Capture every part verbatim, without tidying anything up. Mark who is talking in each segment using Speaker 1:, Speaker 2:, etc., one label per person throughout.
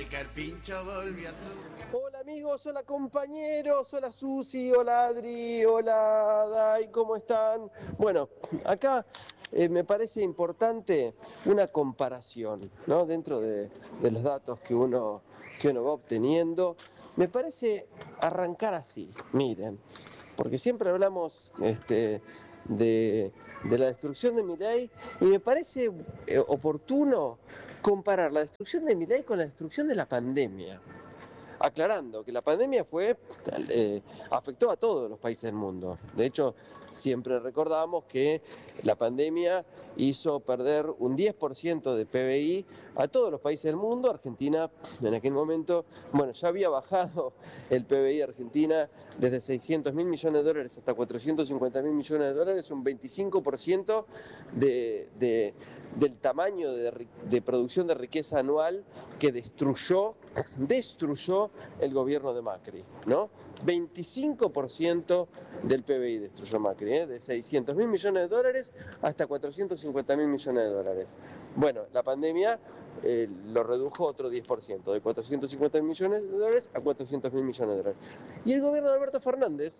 Speaker 1: El carpincho volvió a su...
Speaker 2: Hola amigos, hola compañeros, hola Susi, hola Adri, hola Dai, ¿cómo están? Bueno, acá eh, me parece importante una comparación, ¿no? Dentro de, de los datos que uno, que uno va obteniendo, me parece arrancar así, miren, porque siempre hablamos este, de, de la destrucción de Milei y me parece eh, oportuno comparar la destrucción de Milei con la destrucción de la pandemia. Aclarando que la pandemia fue, eh, afectó a todos los países del mundo. De hecho, siempre recordamos que la pandemia hizo perder un diez por ciento de P B I a todos los países del mundo. Argentina, en aquel momento, bueno, ya había bajado el P B I de Argentina desde seiscientos mil millones de dólares hasta cuatrocientos cincuenta mil millones de dólares, un veinticinco por ciento de, de, del tamaño de, de producción de riqueza anual que destruyó, destruyó el gobierno de Macri, ¿no? veinticinco por ciento del P B I destruyó Macri, ¿eh? De seiscientos mil millones de dólares hasta cuatrocientos cincuenta mil millones de dólares. Bueno, la pandemia eh, lo redujo otro diez por ciento, de cuatrocientos cincuenta mil millones de dólares a cuatrocientos mil millones de dólares. Y el gobierno de Alberto Fernández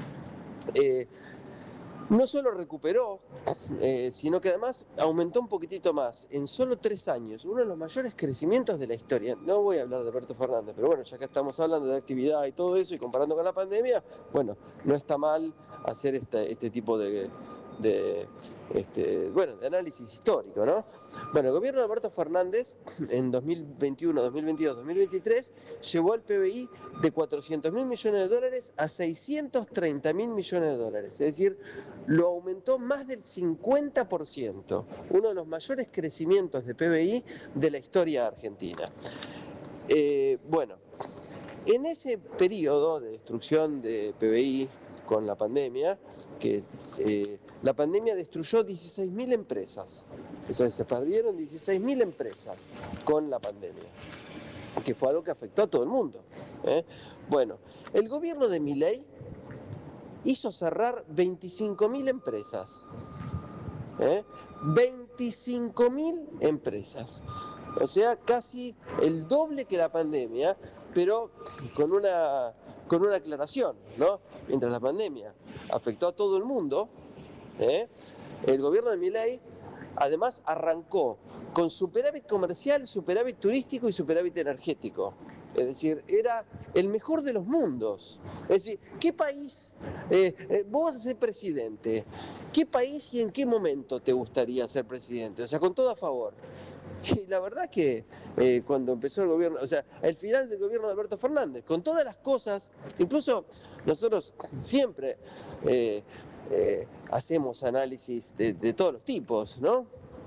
Speaker 2: eh, no solo recuperó, eh, sino que además aumentó un poquitito más. En solo tres años, uno de los mayores crecimientos de la historia. No voy a hablar de Alberto Fernández, pero bueno, ya que estamos hablando de actividad y todo eso y comparando con la pandemia, bueno, no está mal hacer este, este tipo de, de, este, bueno, de análisis histórico, ¿no? Bueno, el gobierno de Alberto Fernández en dos mil veintiuno, dos mil veintidós, dos mil veintitrés llevó el P B I de cuatrocientos mil millones de dólares a seiscientos treinta mil millones de dólares, es decir, lo aumentó más del cincuenta por ciento, uno de los mayores crecimientos de P B I de la historia argentina. Eh, bueno, en ese periodo de destrucción de P B I con la pandemia, que eh, la pandemia destruyó dieciséis mil empresas, o sea, se perdieron dieciséis mil empresas con la pandemia, que fue algo que afectó a todo el mundo, ¿eh? Bueno, el gobierno de Milei hizo cerrar veinticinco mil empresas, ¿eh? veinticinco mil empresas, o sea, casi el doble que la pandemia, pero con una, con una aclaración, ¿no? Mientras la pandemia afectó a todo el mundo, ¿eh? El gobierno de Milei además arrancó con superávit comercial, superávit turístico y superávit energético. Es decir, era el mejor de los mundos. Es decir, ¿qué país, eh, eh, vos vas a ser presidente, qué país y en qué momento te gustaría ser presidente? O sea, con todo a favor. Y la verdad que eh, cuando empezó el gobierno, o sea, el final del gobierno de Alberto Fernández, con todas las cosas, incluso nosotros siempre eh, eh, hacemos análisis de, de todos los tipos, ¿no?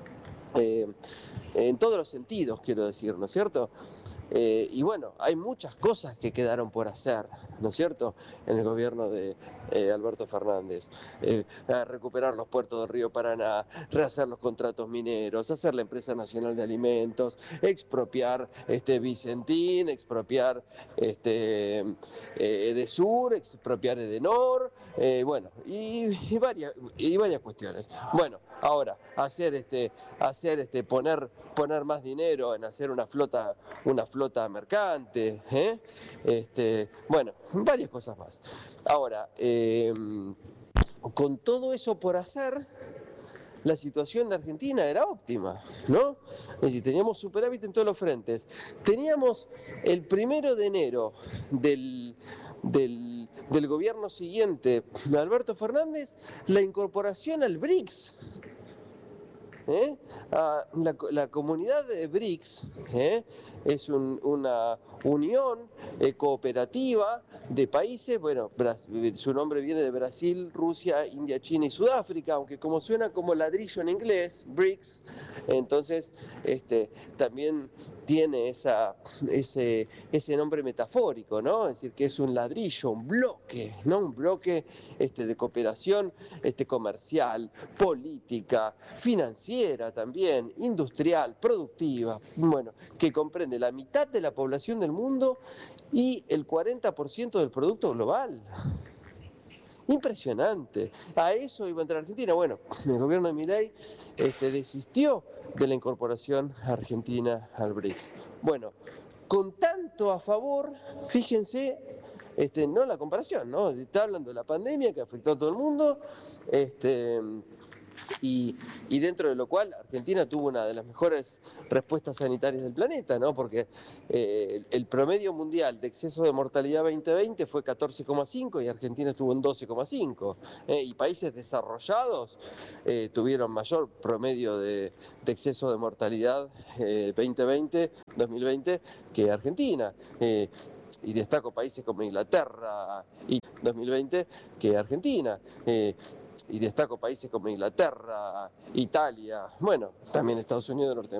Speaker 2: Eh, en todos los sentidos, quiero decir, ¿no es cierto? Eh, y bueno, hay muchas cosas que quedaron por hacer, ¿no es cierto?, en el gobierno de eh, Alberto Fernández. Eh, recuperar los puertos del río Paraná, rehacer los contratos mineros, hacer la empresa nacional de alimentos, expropiar este Vicentín, expropiar este eh, Edesur, expropiar Edenor, eh, bueno, y, y, varias, y varias cuestiones. Bueno, ahora, hacer este, hacer este, poner, poner más dinero en hacer una flota, una flota mercante, ¿eh? Este, bueno, varias cosas más. Ahora, eh, con todo eso por hacer, la situación de Argentina era óptima, ¿no? Es decir, teníamos superávit en todos los frentes. Teníamos el primero de enero del, del, del gobierno siguiente de Alberto Fernández la incorporación al BRICS. ¿Eh? Ah, la, la comunidad de BRICS, ¿eh? es un, una unión eh, cooperativa de países, bueno, Brasil, su nombre viene de Brasil, Rusia, India, China y Sudáfrica, aunque como suena como ladrillo en inglés, BRICS, entonces este, también tiene esa, ese, ese nombre metafórico, ¿no? Es decir, que es un ladrillo, un bloque, ¿no? Un bloque este, de cooperación este, comercial, política, financiera también, industrial, productiva, bueno, que comprende la mitad de la población del mundo y el cuarenta por ciento del producto global. Impresionante. A eso iba a entrar Argentina. Bueno, el gobierno de Milei este, desistió de la incorporación argentina al BRICS. Bueno, con tanto a favor, fíjense, este, no la comparación, ¿no? Está hablando de la pandemia que afectó a todo el mundo, este, y, y dentro de lo cual Argentina tuvo una de las mejores respuestas sanitarias del planeta, ¿no? Porque eh, el, el promedio mundial de exceso de mortalidad veinte veinte fue catorce coma cinco y Argentina estuvo en doce coma cinco. Eh, y países desarrollados eh, tuvieron mayor promedio de, de exceso de mortalidad eh, veinte veinte, dos mil veinte que Argentina. Eh, y destaco países como Inglaterra y dos mil veinte que Argentina. Eh, y destaco países como Inglaterra, Italia, bueno, también Estados Unidos, Norteamérica.